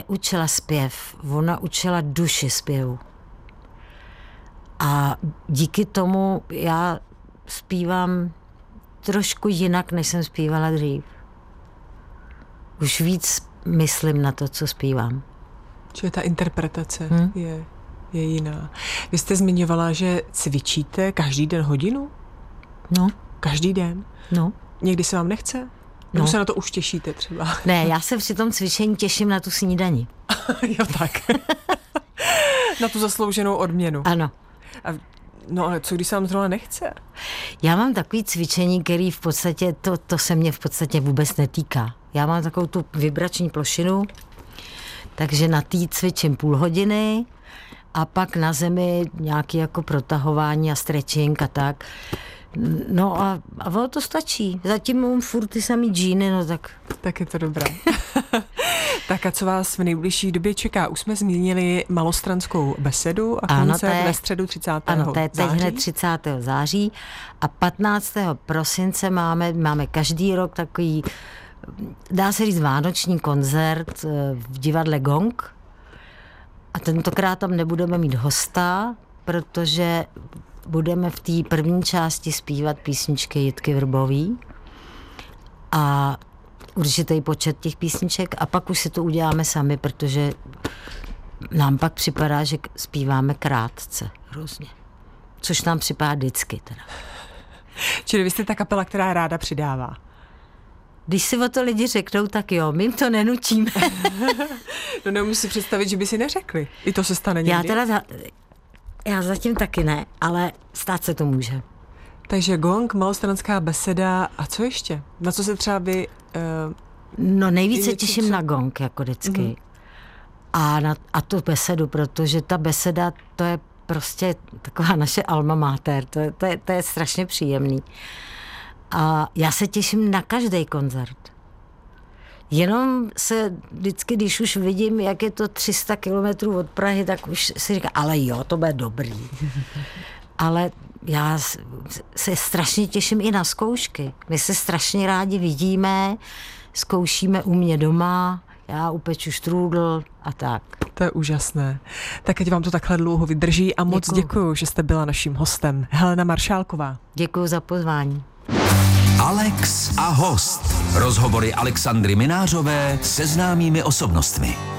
neučila zpěv, ona učila duši zpěvu. A díky tomu já zpívám trošku jinak, než jsem zpívala dřív. Už víc myslím na to, co zpívám. Čili ta interpretace je jiná. Vy jste zmiňovala, že cvičíte každý den hodinu? No. Každý den? No. Někdy se vám nechce? Nebo se na to už těšíte třeba? Ne, já se při tom cvičení těším na tu snídani. Jo, tak. Na tu zaslouženou odměnu. Ano. No ale co, když se vám zrovna nechce? Já mám takový cvičení, který v podstatě, to se mě v podstatě vůbec netýká. Já mám takovou tu vibrační plošinu, takže na té cvičím půl hodiny a pak na zemi nějaký jako protahování a stretching a tak. No a ono to stačí. Zatím mám furt ty samý džíny, no tak... Tak je to dobré. Tak a co vás v nejbližší době čeká? Už jsme zmínili Malostranskou besedu a koncert ve středu 30. Ano, to je teď hned 30. září a 15. prosince máme každý rok takový, dá se říct, vánoční koncert v divadle Gong a tentokrát tam nebudeme mít hosta, protože budeme v té první části zpívat písničky Jitky Vrbový a určitý počet těch písniček a pak už si to uděláme sami, protože nám pak připadá, že zpíváme krátce hrozně. Což nám připadá vždycky teda. Čili vy jste ta kapela, která ráda přidává. Když si o to lidi řeknou, tak jo, my jim to nenutíme. No nemůžu si představit, že by si neřekli. I to se stane někdy. Já zatím taky ne, ale stát se to může. Takže Gong, Malostranská beseda a co ještě? Na co se třeba vy... No nejvíce těším na Gong, jako vždycky. A tu besedu, protože ta beseda, to je prostě taková naše alma mater, to je strašně příjemný. A já se těším na každý koncert. Jenom se vždycky, když už vidím, jak je to 300 kilometrů od Prahy, tak už si říkám, ale jo, to bude dobrý. Ale já se strašně těším i na zkoušky. My se strašně rádi vidíme, zkoušíme u mě doma, já upeču štrůdl a tak. To je úžasné. Tak ať vám to takhle dlouho vydrží a moc děkuju, že jste byla naším hostem. Helena Maršálková. Děkuju za pozvání. Alex a host. Rozhovory Alexandry Minářové se známými osobnostmi.